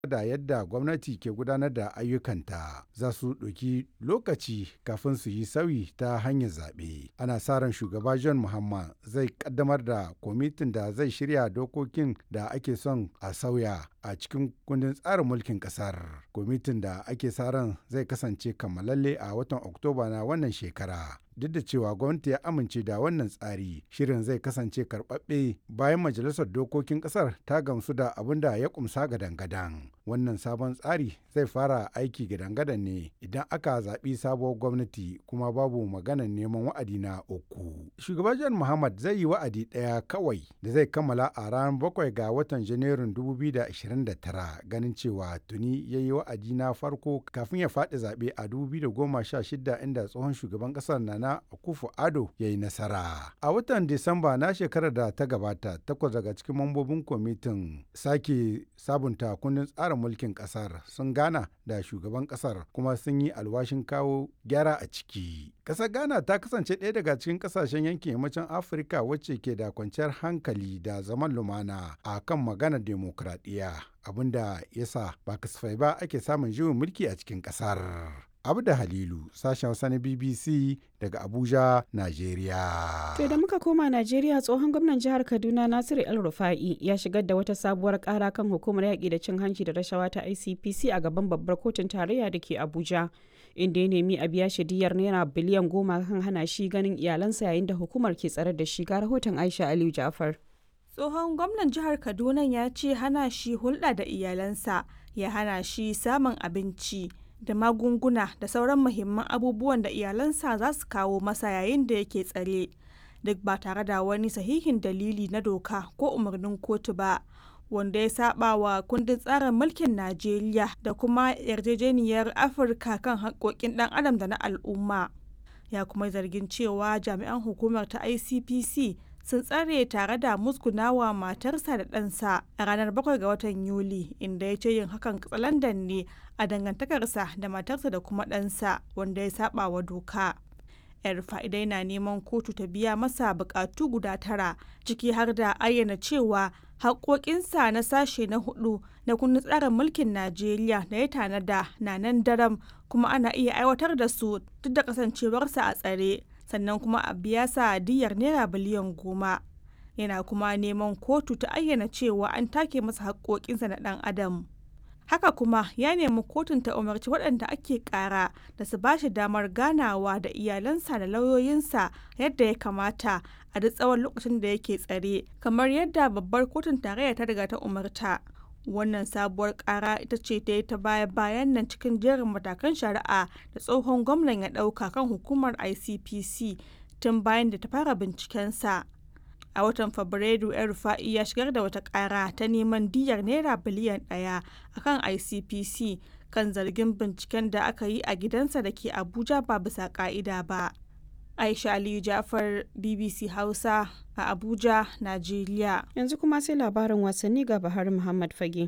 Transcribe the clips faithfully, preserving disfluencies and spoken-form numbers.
da yadda gwamnati ke gudanar da ayyukanta za su ɗauki lokaci kafin su yi sauyi ta hanyar zaɓe. Ana sa ran shugaba John Mahama zai ƙaddamar da kwamitin da zai shirya dokokin da ake son a sauya a cikin kundin tsarin mulkin ƙasar. Kwamitin da ake sa ran zai kasance kammalalle a watan Oktoba na wannan shekara. Duk da cewa gwamnati ya amince da wannan tsari, shirin zai kasance karɓaɓɓe bayan majalisar dokokin ƙasar ta gamsu da abin da ya ƙumsa gadan-gadan. Wannan sabon tsari zai fara aiki gadan-gadan ne idan aka zaɓi sabuwar gwamnati kuma babu maganar neman wa'adi na uku. Shugaban John Muhammad zai yi wa'adi ɗaya kawai da zai kammala a ranar bakwai ga watan Janairun dubu biyu da ashirin da tara, ganin cewa tuni ya yi wa'adi na farko kafin ya faɗi zaɓe a dubu biyu da goma sha shida inda tsohon shugaban ƙasar Nana Akufo-Addo ya yi nasara. A watan Disamba na shekarar da ta gabata, takwas daga cikin mambobin kwamitin sake sabunta kundin tsarin mulkin ƙasar sun gana da shugaban ƙasar kuma sun yi alwashin kawo gyara a ciki. Ƙasar Ghana ta kasance ɗaya daga cikin ƙasashen yankin yammacin Afirka wacce ke da kwanciyar hankali da zaman lumana a kan maganar demokradiyya, abinda ya sa ba kasafai ba ake samun juyin mulki a cikin ƙasar. Abda Halilu, sashen Hausa na B B C daga Abuja, Najeriya. To da muka koma Najeriya, tsohon gwamnan jihar Kaduna Nasiru El Rufa'i ya shigar da wata sabuwar kara kan hukumar yaƙi da cin hanci da rashawa ta I C P C a gaban babbar kotun tarayya da ke Abuja, inda ya nemi a biya shi diyyar naira biliyan goma kan hana shi ganin iyalansa yayin da hukumar ke tsare da shi. Ga rahoton Aisha Aliyu Ja'far. Tsohon gwamnan jihar Kaduna ya ce hana shi hulɗa da iyalansa ya hana shi samun abinci da magunguna da sauran muhimman abubuwan da iyalansa za su kawo masa yayin da yake tsare, duk ba tare da wani sahihin dalili na doka ko umarnin kotu ba, wanda ya saba wa kundin tsarin mulkin Najeriya da kuma yarjejeniyar Afirka kan haƙƙoƙin ɗan adam da na al'umma. Ya kuma zargin cewa jami'an hukumar ta I C P C sun tsare tare da musgunawa matarsa da ɗansa a ranar bakwai ga watan Yuli, inda ya ce yin hakan katsalandan ne a dangantakarsa da matarsa da kuma ɗansa, wanda ya saba wa doka. Yar fa'idai na neman kotu ta biya masa bukatu guda tara, ciki har da ayyana cewa haƙoƙinsa na sashe na hudu na kundin tsarin mulkin Najeriya da ya tanada na nan daram kuma ana iya aiwatar da su duk da kasancewarsa a tsare. Sannan kuma a biya sa diyyar naira biliyan goma. Yana kuma neman kotu ta ayyana cewa an take masa haƙoƙinsa na ɗan adam. Haka kuma ya nemi kotun ta umarci waɗanda ake ƙara da su ba shi damar ganawa da iyalansa da lauyoyinsa yadda ya kamata a duk tsawon lokacin da yake tsare, kamar yadda babbar kotun tarayya ta riga ta umarta. Wannan sabuwar kara ita ce ta yi ta baya-bayan nan cikin jerin matakan shari'a da tsohon gwamnan ya ɗauka kan hukumar I C P C tun bayan da ta fara bincikensa. A watan Fabrairu, El Rufa'i ya shigar da wata kara ta neman diyyar naira biliyan ɗaya a kan I C P C kan zargin binciken da aka yi a gidansa da ke Abuja ba bisa ƙa'ida ba. Aisha Aliyu Ja'far, B B C Hausa a Abuja, Najeriya. Yanzu kuma sai labarin wasanni ga Bahar Muhammad Fage.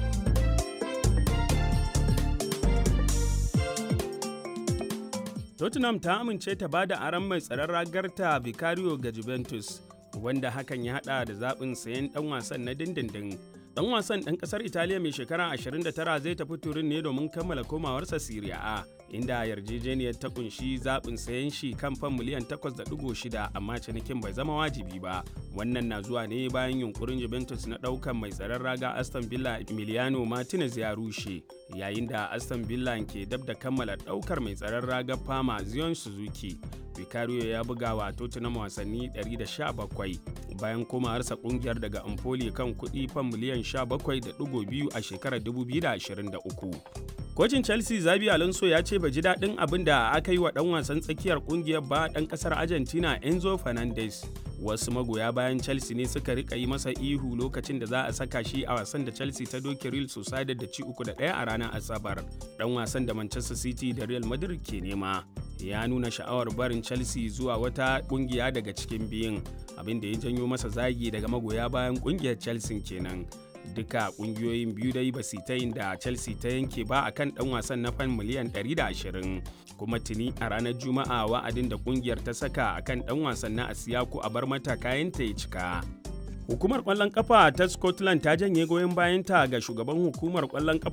Tottenham ta amince ta bada aron mai tsaron ragarta Vicario ga Juventus, wanda hakan ya hada da zaɓin sayen ɗan wasan na dindindin. Ɗan wasan ɗan ƙasar Italiya mai shekara ashirin da tara zai tafi Turin ne domin kammala komawarsa Serie A, inda yarjejeniyar ta kunshi zaɓin sayen shi kan fan miliyan takwas da ɗigo shida, amma cinikin bai zama wajibi ba. Wannan na zuwa ne bayan yunkurin Juventus na ɗaukan mai tsaron raga Aston Villa Emiliano Martinez ya rushe, yayin da Aston Villa ke dab da kammala ɗaukar mai tsaron raga Parma Zion Suzuki. Vicario ya buga wa Tottenham wasanni ɗari da sha bakwai bayan komawarsa kungiyar daga Empoli kan kuɗi fan miliyan sha bakwai da ɗigo biyu a shekarar dubu biyu da ashirin da uku. Kocin Chelsea Xabi Alonso ya ce bai ji daɗin abin da aka yi wa ɗan wasan tsakiyar kungiyar ba ɗan ƙasar Argentina Enzo Fernandez. Wasu magoya bayan Chelsea ne suka rika yi masa ihu lokacin da za a saka shi a wasan da Chelsea ta doke Real Sociedad da ci uku da ɗaya a ranar Asabar. Ɗan wasan da Manchester City da Real Madrid ke nema ya nuna sha'awar barin Chelsea zuwa wata kungiya daga cikin biyun, abin da ya janyo masa zagi daga magoya bayan kungiyar Chelsea kenan. Duka kungiyoyin biyu dai ba su ta yin da Chelsea ta yanke ba akan dan wasan na fan miliyan ɗari da ashirin, kuma tuni a ranar Juma'a wa'adin da kungiyar ta saka akan dan wasan na Asiyaku a bar mata kayanta ya cika. Hukumar ƙwallon ƙafa ta Scotland ta janye goyon bayanta ga shugaban hukumar ƙwallon ƙafa